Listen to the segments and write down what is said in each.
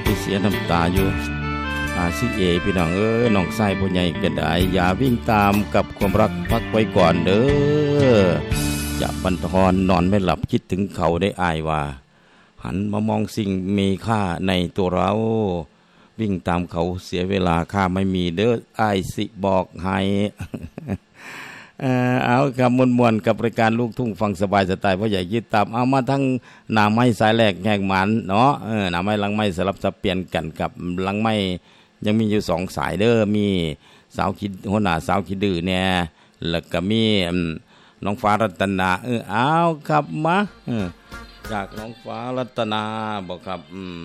ที่เสียน้ำตาอยู่สิเอพี่น้องน้องไส้ผู้ใหญ่ก็ได้อย่าวิ่งตามกับความรักพักไว้ก่อนเด้ออย่าบันทอนนอนไม่หลับคิดถึงเขาได้อายว่าหันมามองสิ่งมีค่าในตัวเราวิ่งตามเขาเสียเวลาค่าไม่มีเด้ออายสิบอกให้เอากับมวนๆกับรายการลูกทุ่งฟังสบายสไตล์พ่อใหญ่ยึดตามเอามาทั้งหน้าไม้สายแรกแหกหมันเนาะหน้าไม้หลังไม้สลับสับเปลี่ยนกันกับหลังไม้ยังมีอยู่2สายเด้อมีสาวคิดหัวหน้าสาวคิดดื้อแน่แล้วก็มีน้องฟ้ารัตนาเอาครับมาจากน้องฟ้ารัตนาบอกครับ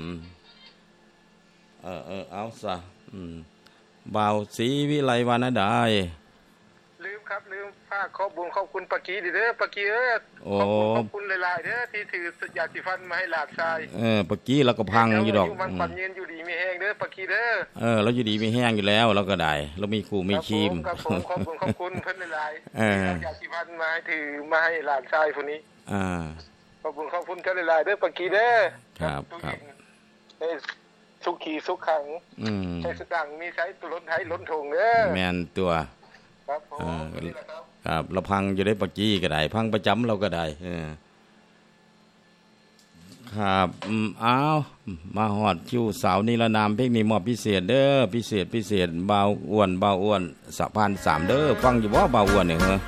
เอาซะบ่าวศรีวิไลวรรณได้ลืมครับลืมฝากขอบบุญขอบคุณปากีเด้อปากีขอบคุณหลายๆเด้อที่ถือยาสีฟันมาให้หลานชายปากีแล้วก็พังอยู่ดอกมันปั่นเย็นอยู่ดีมีแห้งเด้อปากีเด้อเราอยู่ดีมีแห้งอยู่แล้วเราก็ได้เรามีครูมีครีมครับผมขอบคุณเพิ่นหลายๆยาสีฟันมาให้ถือมาให้หลานชายคนนี้ขอบคุณเจ้าหลายๆเด้อปากีเด้อครับสุขีสุขขังใช้สตังมีใช้ตุล้นไทยล้นทงเด้อแม่นตัวครับครับเราพังอยู่ได้ปากกี้ก็ได้พังประจำเราก็ได้ครับเอามาฮอดคิวสาวนิรนามเพลงนี้มอบพิเศษเด้อพิเศษบ่าวอ้วนสะพาน3เด้อฟังอยู่บ่บ่าวอ้วนเนี่ยเหรอ